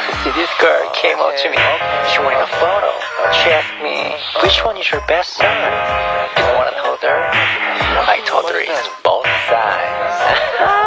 See, this girl came up to me. She wanted a photo. She asked me, which one is your best son? You know what I told her? I told her it's both sides.